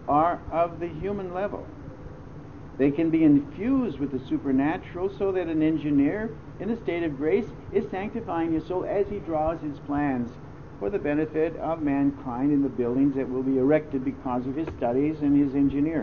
are of the human level. They can be infused with the supernatural, so that an engineer in a state of grace is sanctifying his soul as he draws his plans for the benefit of mankind in the buildings that will be erected because of his studies and his engineering.